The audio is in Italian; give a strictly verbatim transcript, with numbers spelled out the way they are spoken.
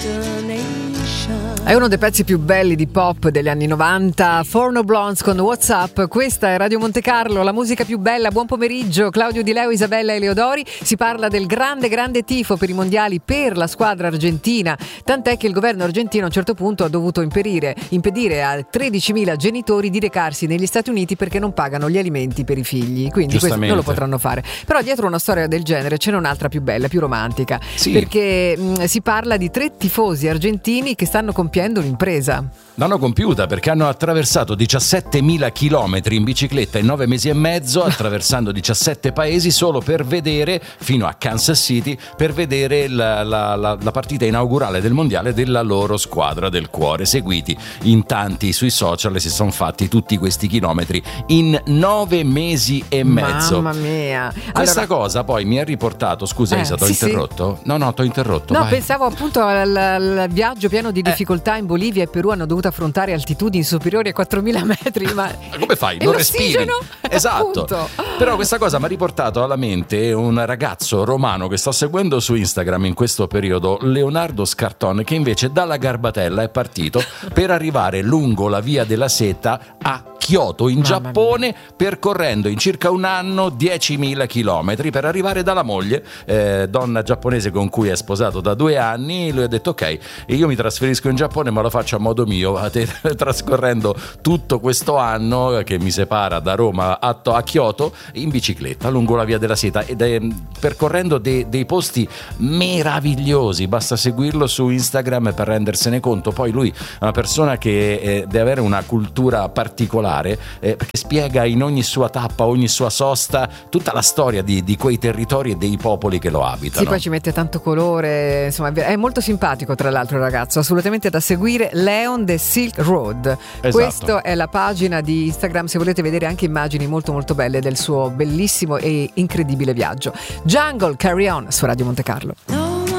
È uno dei pezzi più belli di pop degli anni novanta, Four No Blondes con WhatsApp. Questa è Radio Monte Carlo, la musica più bella. Buon pomeriggio, Claudio Di Leo, Isabella Eleodori. Si parla del grande grande tifo per i mondiali per la squadra argentina, tant'è che il governo argentino a un certo punto ha dovuto impedire, impedire a tredicimila genitori di recarsi negli Stati Uniti perché non pagano gli alimenti per i figli, quindi questo non lo potranno fare. Però dietro una storia del genere c'è un'altra più bella, più romantica, sì. Perché mh, si parla di tre tifosi argentini che stanno compiendo un'impresa. L'hanno compiuta perché hanno attraversato diciassettemila chilometri in bicicletta in nove mesi e mezzo, attraversando diciassette paesi solo per vedere, fino a Kansas City, per vedere la, la, la, la partita inaugurale del mondiale della loro squadra del cuore. Seguiti in tanti sui social, si sono fatti tutti questi chilometri in nove mesi e mezzo. Mamma mia! Questa allora... cosa poi mi ha riportato, scusa eh, Isa, t'ho sì, interrotto? Sì. No, no, t'ho interrotto. No, vai. pensavo appunto al, al viaggio pieno di difficoltà eh. in Bolivia e Perù. Hanno dovuto affrontare altitudini superiori a quattromila metri. Ma come fai? Non respiri? Esatto. Appunto. Però questa cosa mi ha riportato alla mente un ragazzo romano che sto seguendo su Instagram in questo periodo, Leonardo Scarton, che invece dalla Garbatella è partito per arrivare lungo la via della seta a Kyoto in Mamma Giappone, mia. percorrendo in circa un anno diecimila chilometri per arrivare dalla moglie, eh, donna giapponese con cui è sposato da due anni. Lui ha detto ok, io mi trasferisco in Giappone ma lo faccio a modo mio, trascorrendo tutto questo anno che mi separa da Roma a, a Kyoto in bicicletta lungo la via della seta, ed è percorrendo de, dei posti meravigliosi. Basta seguirlo su Instagram per rendersene conto. Poi lui è una persona che eh, deve avere una cultura particolare, Eh, perché spiega in ogni sua tappa, ogni sua sosta, tutta la storia di, di quei territori e dei popoli che lo abitano. Sì, poi ci mette tanto colore, insomma è molto simpatico tra l'altro il ragazzo, assolutamente da seguire. Leon the Silk Road, esatto. Questa è la pagina di Instagram se volete vedere anche immagini molto molto belle del suo bellissimo e incredibile viaggio. Jungle, Carry On su Radio Monte Carlo.